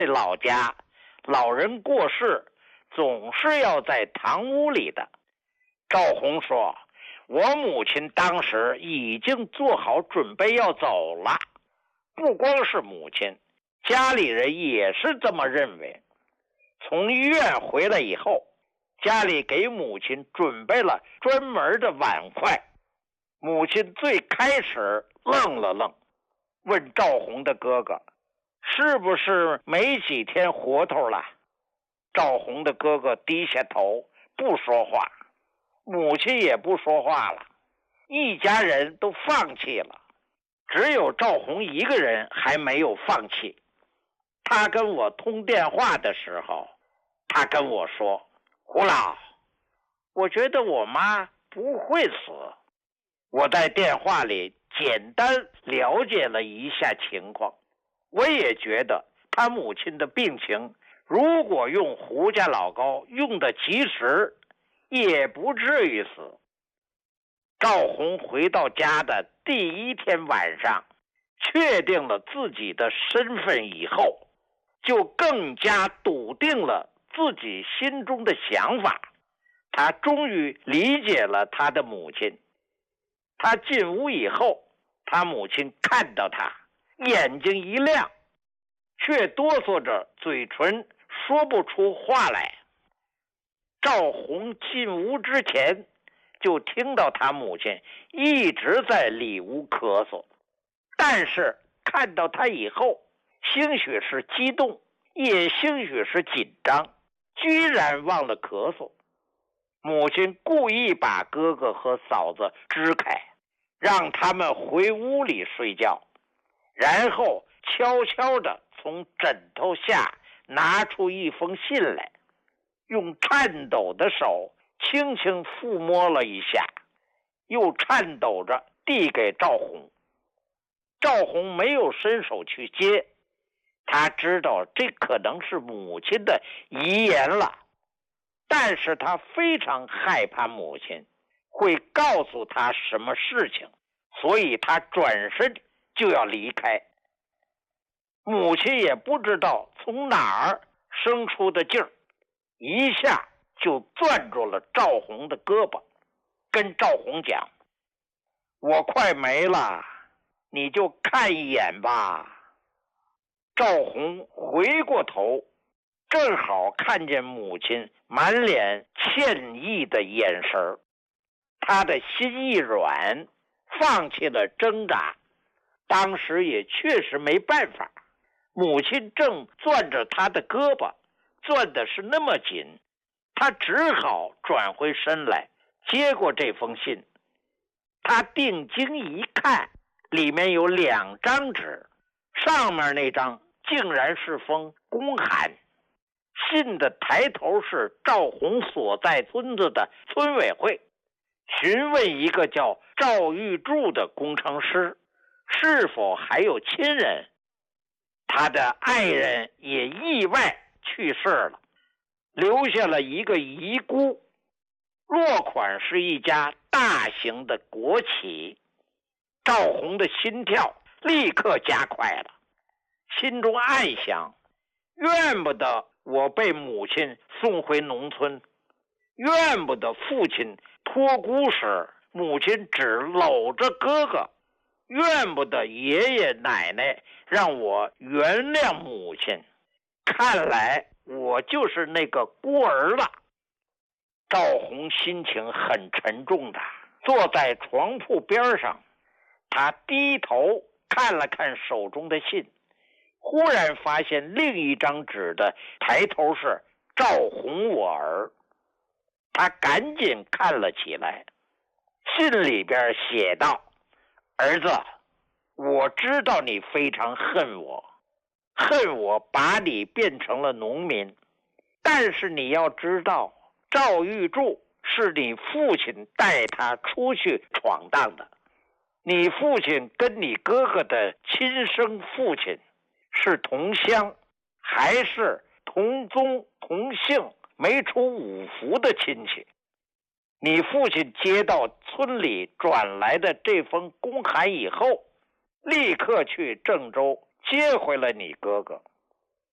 老家老人过世总是要在堂屋里的。赵红说，我母亲当时已经做好准备要走了，不光是母亲，家里人也是这么认为。从医院回来以后，家里给母亲准备了专门的碗筷。母亲最开始愣了愣，问赵红的哥哥，是不是没几天活头了？赵红的哥哥低下头不说话，母亲也不说话了，一家人都放弃了，只有赵红一个人还没有放弃。他跟我通电话的时候，他跟我说，胡老，我觉得我妈不会死。我在电话里简单了解了一下情况，我也觉得他母亲的病情如果用胡家老高用得及时，也不至于死。赵红回到家的第一天晚上，确定了自己的身份以后，就更加笃定了自己心中的想法。他终于理解了他的母亲。他进屋以后，他母亲看到他，眼睛一亮，却哆嗦着嘴唇说不出话来。赵红进屋之前，就听到他母亲一直在里屋咳嗽，但是看到他以后，兴许是激动，也兴许是紧张，居然忘了咳嗽。母亲故意把哥哥和嫂子支开，让他们回屋里睡觉，然后悄悄地从枕头下拿出一封信来，用颤抖的手轻轻抚摸了一下，又颤抖着递给赵红。赵红没有伸手去接，他知道这可能是母亲的遗言了，但是他非常害怕母亲会告诉他什么事情，所以他转身就要离开。母亲也不知道从哪儿生出的劲儿，一下就攥住了赵红的胳膊，跟赵红讲，我快没了，你就看一眼吧。赵红回过头，正好看见母亲满脸歉意的眼神，他的心一软，放弃了挣扎。当时也确实没办法，母亲正攥着他的胳膊，攥的是那么紧，他只好转回身来接过这封信。他定睛一看，里面有2张纸，上面那张竟然是封公函。信的抬头是赵红所在村子的村委会，询问一个叫赵玉柱的工程师是否还有亲人。他的爱人也意外去世了，留下了一个遗孤，落款是一家大型的国企。赵红的心跳立刻加快了，心中暗想，怨不得我被母亲送回农村，怨不得父亲托孤时母亲只搂着哥哥，怨不得爷爷奶奶让我原谅母亲，看来我就是那个孤儿了。赵红心情很沉重的坐在床铺边上，他低头看了看手中的信，忽然发现另一张纸的抬头是赵红我儿，他赶紧看了起来。信里边写道，儿子，我知道你非常恨我，恨我把你变成了农民，但是你要知道，赵玉柱是你父亲带他出去闯荡的，你父亲跟你哥哥的亲生父亲是同乡，还是同宗同姓没出五福的亲戚。你父亲接到村里转来的这封公函以后，立刻去郑州接回了你哥哥。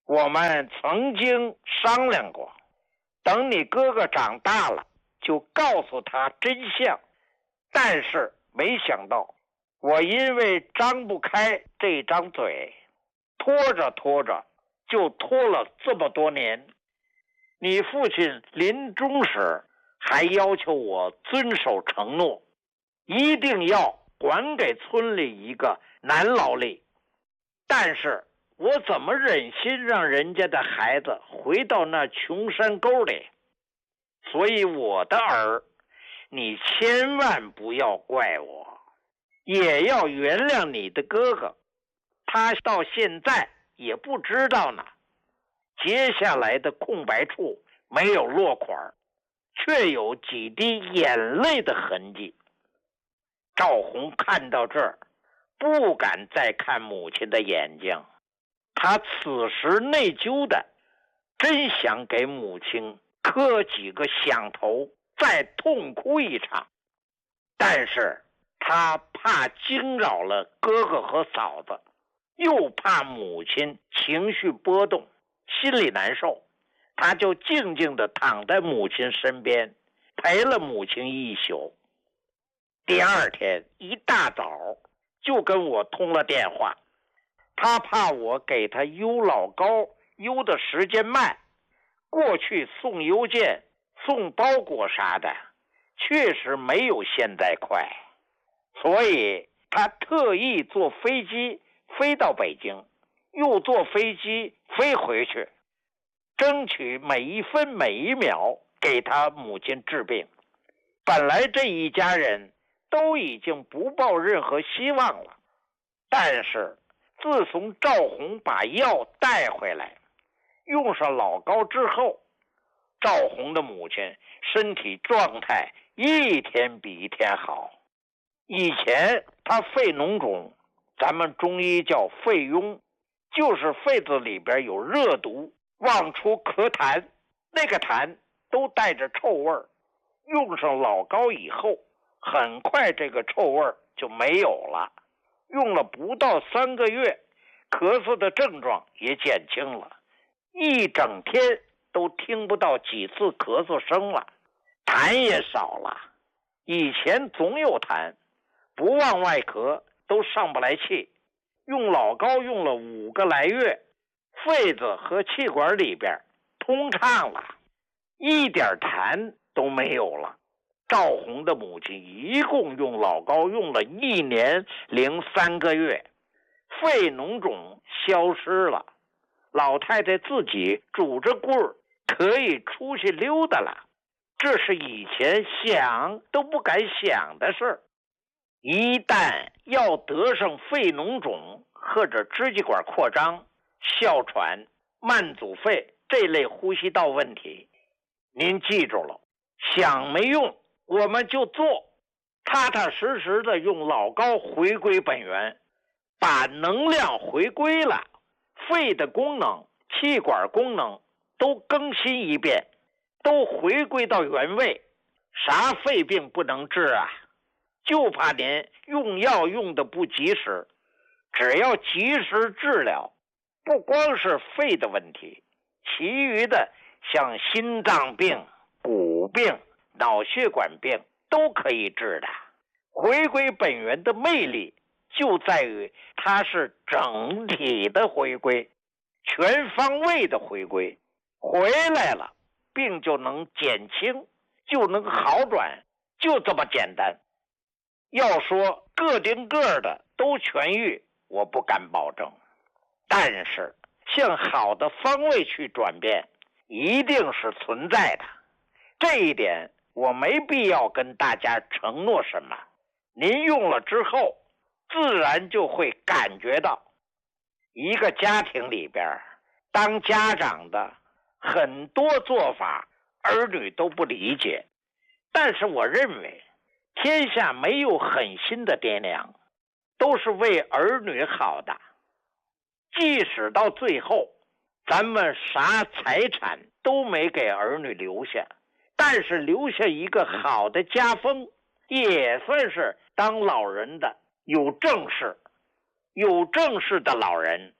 我们曾经商量过，等你哥哥长大了就告诉他真相，但是没想到我因为张不开这张嘴，拖着拖着就拖了这么多年。你父亲临终时还要求我遵守承诺，一定要还给村里一个男劳力，但是我怎么忍心让人家的孩子回到那穷山沟里？所以我的儿，你千万不要怪我，也要原谅你的哥哥，他到现在也不知道呢。接下来的空白处没有落款，却有几滴眼泪的痕迹。赵红看到这儿，不敢再看母亲的眼睛，他此时内疚的真想给母亲磕几个响头，再痛哭一场，但是他怕惊扰了哥哥和嫂子，又怕母亲情绪波动，心里难受，他就静静地躺在母亲身边，陪了母亲一宿。第二天一大早就跟我通了电话，他怕我给他邮老高邮的时间慢，过去送邮件送包裹啥的确实没有现在快，所以他特意坐飞机飞到北京，又坐飞机飞回去，争取每一分每一秒给他母亲治病。本来这一家人都已经不抱任何希望了，但是自从赵红把药带回来，用上老膏之后，赵红的母亲身体状态一天比一天好。以前她肺脓肿，咱们中医叫肺痈，就是肺子里边有热毒，往出咳痰，那个痰都带着臭味儿。用上老膏以后，很快这个臭味就没有了，用了不到3个月，咳嗽的症状也减轻了，一整天都听不到几次咳嗽声了，痰也少了。以前总有痰，不往外咳都上不来气，用老膏用了5个来月，肺子和气管里边通畅了，一点痰都没有了。赵红的母亲一共用老膏用了1年零3个月，肺脓肿消失了，老太太自己拄着棍儿可以出去溜达了，这是以前想都不敢想的事儿。一旦要得上肺脓肿或者支气管扩张、哮喘、慢阻肺这类呼吸道问题，您记住了，想没用，我们就做，踏踏实实的用老膏回归本源，把能量回归了，肺的功能、气管功能都更新一遍，都回归到原位。啥肺病不能治啊？就怕您用药用的不及时，只要及时治疗，不光是肺的问题，其余的像心脏病、骨病、脑血管病都可以治的。回归本源的魅力就在于它是整体的回归，全方位的回归，回来了病就能减轻，就能好转，就这么简单。要说个定个的都痊愈，我不敢保证，但是向好的方位去转变一定是存在的，这一点我没必要跟大家承诺什么，您用了之后自然就会感觉到。一个家庭里边当家长的很多做法儿女都不理解，但是我认为天下没有狠心的爹娘，都是为儿女好的。即使到最后咱们啥财产都没给儿女留下，但是留下一个好的家风，也算是当老人的有正事。有正事的老人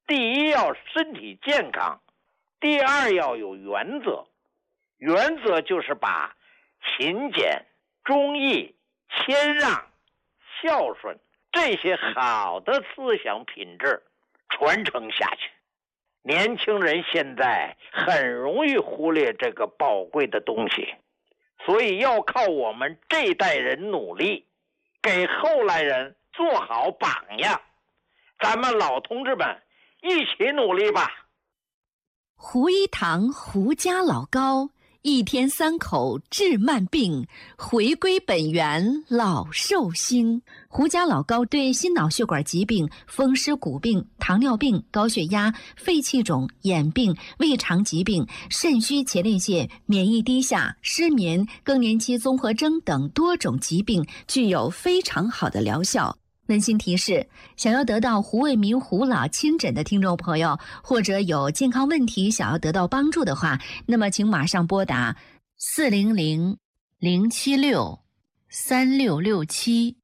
第一要身体健康，第二要有原则。原则就是把勤俭、忠义、谦让、孝顺这些好的思想品质传承下去。年轻人现在很容易忽略这个宝贵的东西，所以要靠我们这代人努力，给后来人做好榜样。咱们老同志们一起努力吧。 胡一堂胡家老高，一天3口治慢病，回归本源老寿星。胡家老高对心脑血管疾病、风湿骨病、糖尿病、高血压、肺气肿、眼病、胃肠疾病、肾虚前列腺、免疫低下、失眠、更年期综合征等多种疾病具有非常好的疗效。温馨提示：想要得到胡卫民胡老亲诊的听众朋友，或者有健康问题想要得到帮助的话，那么请马上拨打400-076-3667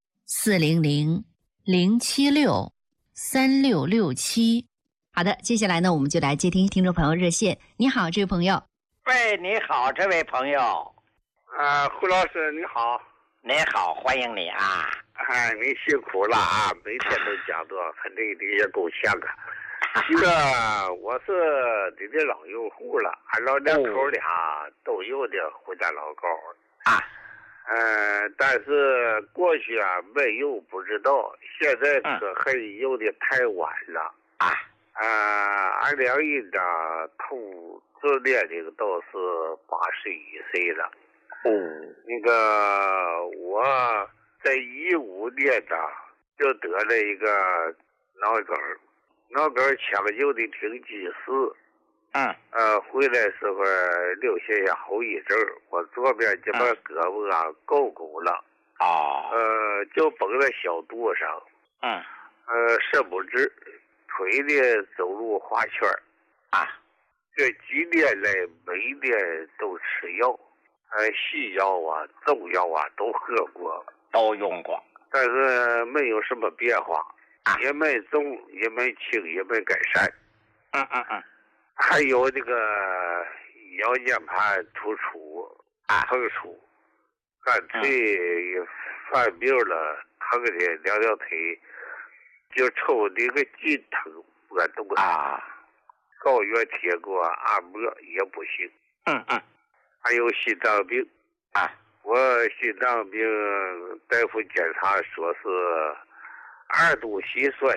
400-076-3667。好的，接下来呢，我们就来接听听众朋友热线。你好，这位朋友。 喂，你好，这位朋友。 胡老师你好。 你好，欢迎你啊。 你辛苦了啊，每天都讲座，反正你也够呛啊。这个我是你的老用户了，俺老两口俩都有的胡家老高啊。 但是过去没有不知道，现在可还有的太晚了啊。 俺两人的同志年龄都是81岁了。那个我在15年就得了一个脑梗抢救的挺及时。回来时候留下些后遗症，我左边这边胳膊够了。就绷在小肚上。伸不直，腿呢走路滑圈。这几年来每年都吃药。西药中药都喝过， 都用过， 但是没有什么变化，也没重，也没轻，也没改善。还有这个腰间盘突出、碰触，干脆犯病了，疼的两条腿就抽的个筋疼不敢动高原贴过按摩也不行。还有心脏病我心脏病大夫检查说是2度心衰。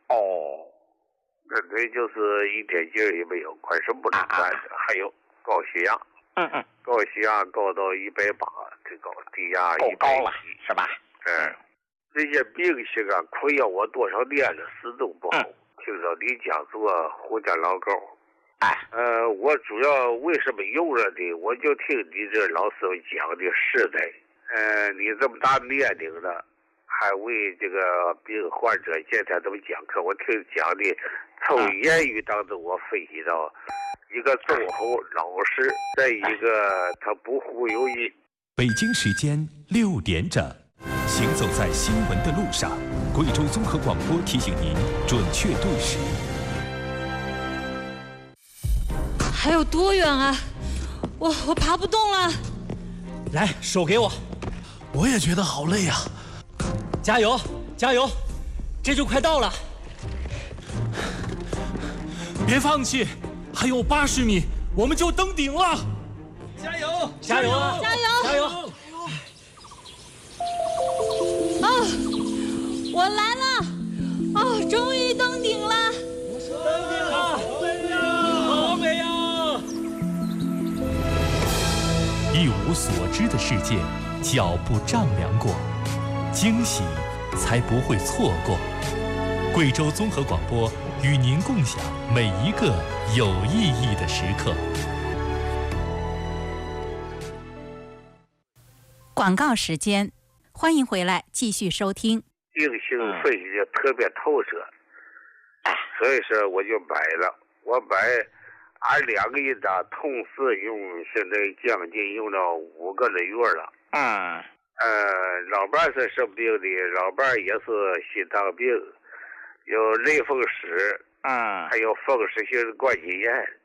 那对就是一点劲也没有，快什么不能干。还有高血压。高血压高到180，最高低压170， 高了是吧？ 这些病情困扰我多少年了，始终不好。听到你讲座胡家老高。我主要为什么用了呢？我就听你这老师傅讲的实在。你这么大年龄了，还为这个病患者现在这么讲课，我听讲的从言语当中我分析到一个忠厚老实，再一个他不忽悠人。 北京时间6点整，行走在新闻的路上，贵州综合广播提醒您准确对时。 还有多远啊？我爬不动了。 来，手给我。 我也觉得好累啊。 加油，加油，这就快到了。 别放弃，还有80米，我们就登顶了。 加油，加油， 加油， 加油！ 我来了！终于登顶了！ 登顶了！好美呀！ 一无所知的世界，脚步丈量过，惊喜才不会错过。贵州综合广播与您共享每一个有意义的时刻。 广告时间，欢迎回来继续收听。 病情分析的特别透彻，所以说我就买了。我买俺2个人同时用，现在将近用了5个来月了。老伴是生病的，老伴也是心脏病，有类风湿， 还有风湿性关节炎。